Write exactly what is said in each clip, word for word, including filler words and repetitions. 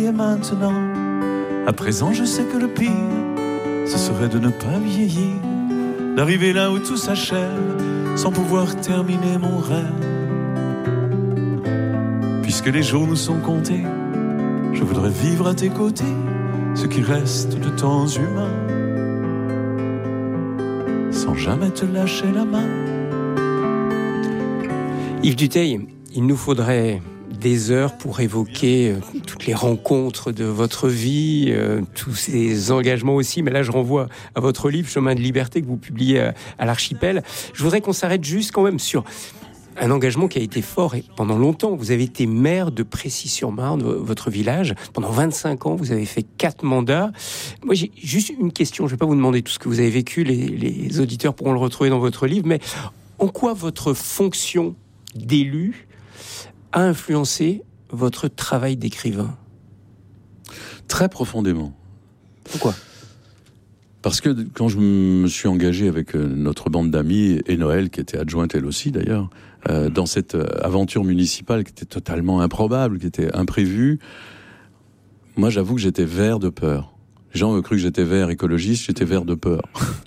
dès maintenant. À présent, je sais que le pire, ce serait de ne pas vieillir, d'arriver là où tout s'achève, sans pouvoir terminer mon rêve. Puisque les jours nous sont comptés, je voudrais vivre à tes côtés, ce qui reste de temps humain, sans jamais te lâcher la main. Yves Dutheil, il nous faudrait des heures pour évoquer euh, toutes les rencontres de votre vie, euh, tous ces engagements aussi, mais là je renvoie à votre livre Chemin de liberté que vous publiez à, à l'Archipel. Je voudrais qu'on s'arrête juste quand même sur un engagement qui a été fort et pendant longtemps. Vous avez été maire de Précy-sur-Marne, votre village. Pendant vingt-cinq ans, vous avez fait quatre mandats. Moi, j'ai juste une question. Je ne vais pas vous demander tout ce que vous avez vécu. Les, les auditeurs pourront le retrouver dans votre livre. Mais en quoi votre fonction d'élu a influencé votre travail d'écrivain ? Très profondément. Pourquoi ? Parce que quand je me suis engagé avec notre bande d'amis, et Noël, qui était adjointe elle aussi d'ailleurs, euh, dans cette aventure municipale qui était totalement improbable, qui était imprévue, moi j'avoue que j'étais vert de peur. Les gens ont cru que j'étais vert écologiste, j'étais vert de peur.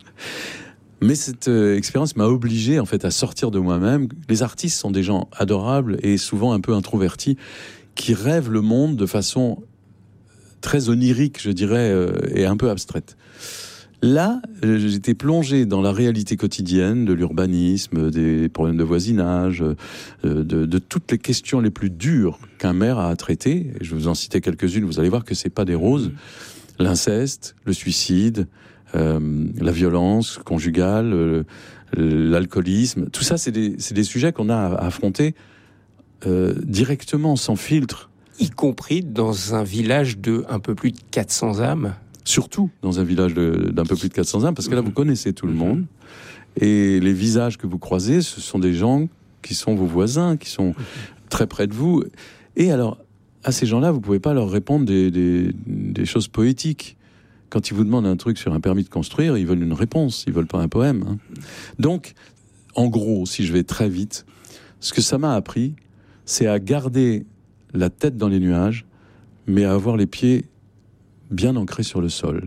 Mais cette euh, expérience m'a obligé en fait à sortir de moi-même. Les artistes sont des gens adorables et souvent un peu introvertis, qui rêvent le monde de façon très onirique, je dirais, euh, et un peu abstraite. Là, j'étais plongé dans la réalité quotidienne de l'urbanisme, des problèmes de voisinage, de, de toutes les questions les plus dures qu'un maire a à traiter. Et je vais vous en citer quelques-unes, vous allez voir que c'est pas des roses. L'inceste, le suicide, euh, la violence conjugale, euh, l'alcoolisme, tout ça, c'est des, c'est des sujets qu'on a à affronter euh, directement, sans filtre. Y compris dans un village de un peu plus de quatre cents âmes. Surtout dans un village de, d'un peu plus de quatre cents âmes, parce que là, vous connaissez tout le monde. Et les visages que vous croisez, ce sont des gens qui sont vos voisins, qui sont très près de vous. Et alors, à ces gens-là, vous ne pouvez pas leur répondre des, des, des choses poétiques. Quand ils vous demandent un truc sur un permis de construire, ils veulent une réponse, ils ne veulent pas un poème. Hein. Donc, en gros, si je vais très vite, ce que ça m'a appris, c'est à garder la tête dans les nuages, mais à avoir les pieds bien ancrés sur le sol.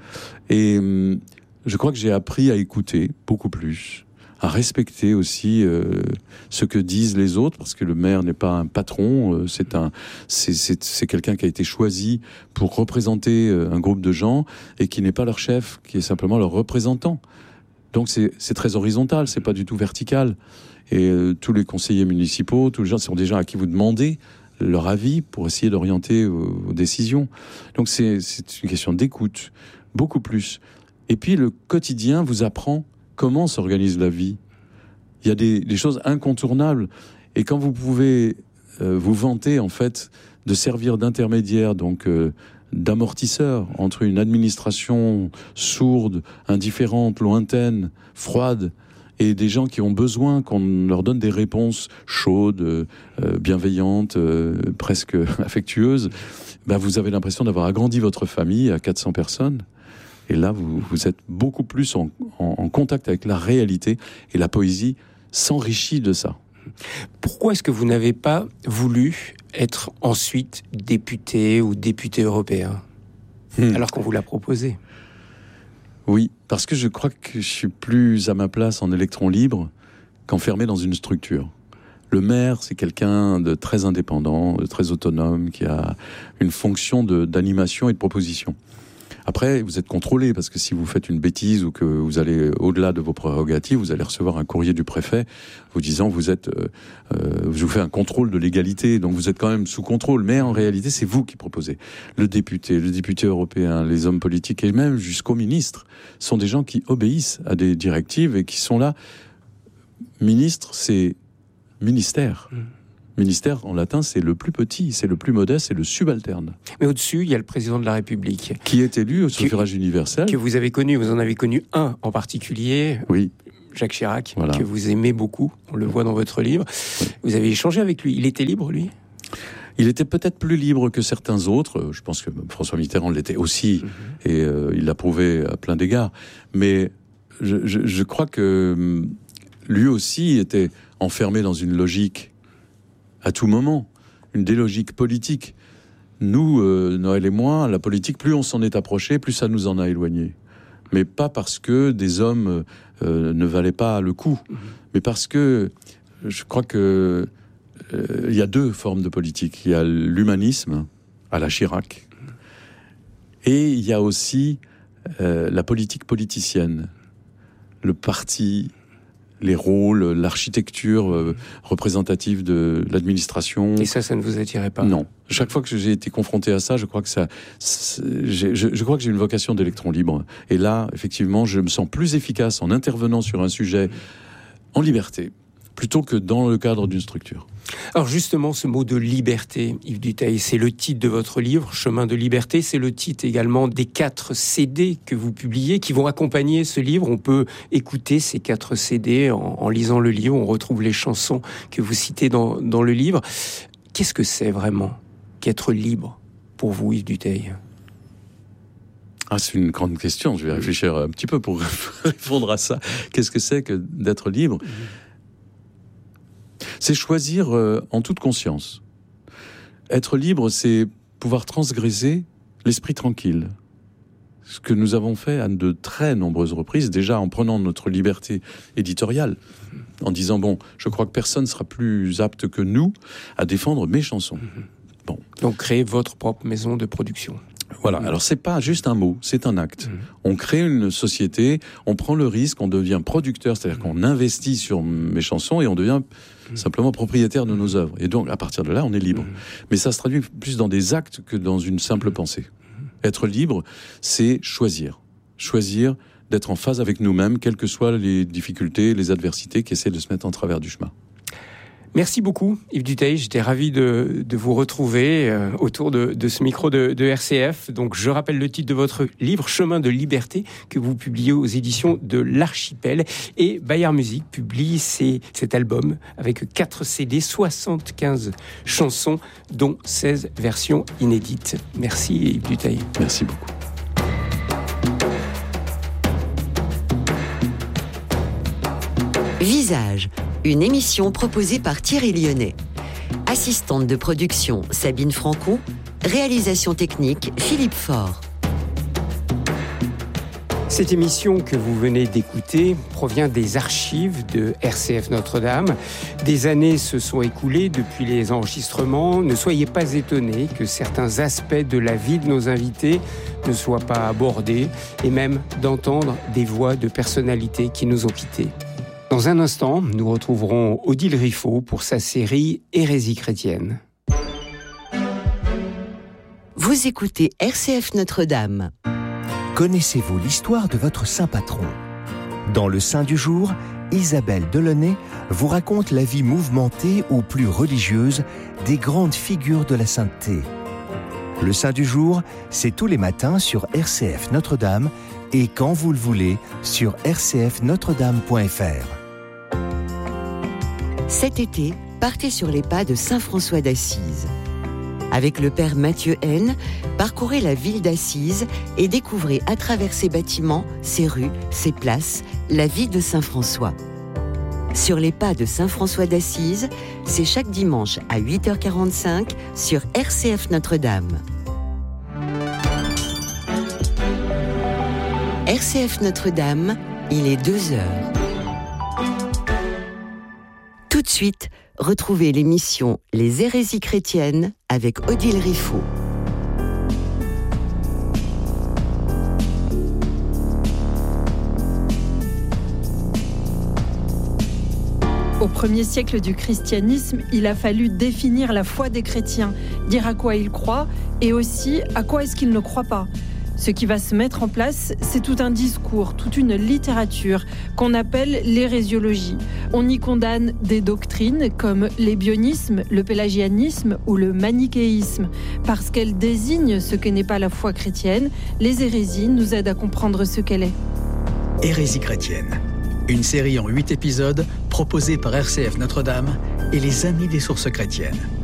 Et euh, je crois que j'ai appris à écouter beaucoup plus, à respecter aussi euh, ce que disent les autres, parce que le maire n'est pas un patron, euh, c'est un, c'est, c'est, c'est quelqu'un qui a été choisi pour représenter euh, un groupe de gens et qui n'est pas leur chef, qui est simplement leur représentant. Donc c'est, c'est très horizontal, c'est pas du tout vertical. Et euh, tous les conseillers municipaux, tous les gens sont des gens à qui vous demandez leur avis pour essayer d'orienter vos, vos décisions. Donc c'est, c'est une question d'écoute, beaucoup plus. Et puis le quotidien vous apprend comment s'organise la vie. Il y a des, des choses incontournables. Et quand vous pouvez euh, vous vanter, en fait, de servir d'intermédiaire, donc euh, d'amortisseur entre une administration sourde, indifférente, lointaine, froide, et des gens qui ont besoin qu'on leur donne des réponses chaudes, euh, bienveillantes, euh, presque affectueuses, ben vous avez l'impression d'avoir agrandi votre famille à quatre cents personnes. Et là, vous, vous êtes beaucoup plus en, en, en contact avec la réalité, et la poésie s'enrichit de ça. Pourquoi est-ce que vous n'avez pas voulu être ensuite député ou député européen, hmm. alors qu'on vous l'a proposé ? Oui, parce que je crois que je suis plus à ma place en électron libre qu'enfermé dans une structure. Le maire, c'est quelqu'un de très indépendant, de très autonome, qui a une fonction de, d'animation et de proposition. Après, vous êtes contrôlé, parce que si vous faites une bêtise ou que vous allez au-delà de vos prérogatives, vous allez recevoir un courrier du préfet vous disant vous êtes, euh, euh, je vous fais un contrôle de légalité, donc vous êtes quand même sous contrôle. Mais en réalité, c'est vous qui proposez. Le député, le député européen, les hommes politiques et même jusqu'aux ministres sont des gens qui obéissent à des directives et qui sont là. Ministre, c'est ministère. Mmh. Ministère, en latin, c'est le plus petit, c'est le plus modeste, c'est le subalterne. Mais au-dessus, il y a le président de la République. Qui est élu au suffrage universel. Que vous avez connu, vous en avez connu un en particulier. Oui. Jacques Chirac, voilà. Que vous aimez beaucoup, on le voit dans votre livre. Oui. Vous avez échangé avec lui, il était libre, lui ? Il était peut-être plus libre que certains autres, je pense que François Mitterrand l'était aussi, mmh. et euh, il l'a prouvé à plein d'égards. Mais je, je, je crois que lui aussi était enfermé dans une logique à tout moment, une délogique politique. nous, euh, Noël et moi, la politique, plus on s'en est approché, plus ça nous en a éloignés. Mais pas parce que des hommes euh, ne valaient pas le coup, mmh. mais parce que je crois que euh, il y a deux formes de politique. Il y a l'humanisme, à la Chirac, et il y a aussi euh, la politique politicienne, le parti, les rôles, l'architecture euh, représentative de l'administration. Et ça, ça ne vous attirait pas? Non. Chaque fois que j'ai été confronté à ça, je crois que ça, je, je crois que j'ai une vocation d'électron libre. Et là, effectivement, je me sens plus efficace en intervenant sur un sujet en liberté, plutôt que dans le cadre d'une structure. Alors justement, ce mot de liberté, Yves Dutheil, c'est le titre de votre livre, Chemin de liberté, c'est le titre également des quatre C D que vous publiez, qui vont accompagner ce livre. On peut écouter ces quatre C D en, en lisant le livre, on retrouve les chansons que vous citez dans, dans le livre. Qu'est-ce que c'est vraiment qu'être libre pour vous, Yves Dutheil? Ah, c'est une grande question, je vais réfléchir un petit peu pour répondre à ça. Qu'est-ce que c'est que d'être libre ? C'est choisir euh, en toute conscience. Être libre, c'est pouvoir transgresser l'esprit tranquille. Ce que nous avons fait à de très nombreuses reprises, déjà en prenant notre liberté éditoriale, en disant, bon, je crois que personne ne sera plus apte que nous à défendre mes chansons. Bon. Donc créer votre propre maison de production. Voilà, alors c'est pas juste un mot, c'est un acte. Mmh. On crée une société, on prend le risque, on devient producteur, c'est-à-dire mmh. qu'on investit sur mes chansons et on devient mmh. simplement propriétaire de nos œuvres. Et donc, à partir de là, on est libre. Mmh. Mais ça se traduit plus dans des actes que dans une simple pensée. Mmh. Être libre, c'est choisir. Choisir d'être en phase avec nous-mêmes, quelles que soient les difficultés, les adversités qui essaient de se mettre en travers du chemin. Merci beaucoup, Yves Dutheil. J'étais ravi de, de vous retrouver euh, autour de, de ce micro de, de R C F. Donc, je rappelle le titre de votre livre, Chemin de liberté, que vous publiez aux éditions de l'Archipel. Et Bayard Musique publie ces, cet album avec quatre C D, soixante-quinze chansons, dont seize versions inédites. Merci, Yves Dutheil. Merci beaucoup. Visage, une émission proposée par Thierry Lyonnais. Assistante de production, Sabine Franco. Réalisation technique, Philippe Faure. Cette émission que vous venez d'écouter provient des archives de R C F Notre-Dame. Des années se sont écoulées depuis les enregistrements. Ne soyez pas étonnés que certains aspects de la vie de nos invités ne soient pas abordés et même d'entendre des voix de personnalités qui nous ont quittés. Dans un instant, nous retrouverons Odile Riffaut pour sa série Hérésie chrétienne. Vous écoutez R C F Notre-Dame. Connaissez-vous l'histoire de votre saint patron ? Dans le Saint du jour, Isabelle Delaunay vous raconte la vie mouvementée ou plus religieuse des grandes figures de la sainteté. Le Saint du jour, c'est tous les matins sur R C F Notre-Dame et quand vous le voulez sur r c f notre dame point f r. Cet été, partez sur les pas de saint François d'Assise. Avec le père Mathieu Haine, parcourez la ville d'Assise et découvrez à travers ses bâtiments, ses rues, ses places, la vie de saint François. Sur les pas de saint François d'Assise, c'est chaque dimanche à huit heures quarante-cinq sur R C F Notre-Dame. R C F Notre-Dame, il est deux heures. Tout de suite, retrouvez l'émission Les Hérésies chrétiennes avec Odile Riffaut. Au premier siècle du christianisme, il a fallu définir la foi des chrétiens, dire à quoi ils croient et aussi à quoi est-ce qu'ils ne croient pas. Ce qui va se mettre en place, c'est tout un discours, toute une littérature qu'on appelle l'hérésiologie. On y condamne des doctrines comme l'ébionisme, le pélagianisme ou le manichéisme. Parce qu'elles désignent ce que n'est pas la foi chrétienne, les hérésies nous aident à comprendre ce qu'elle est. Hérésie chrétienne, une série en huit épisodes proposée par R C F Notre-Dame et les Amis des sources chrétiennes.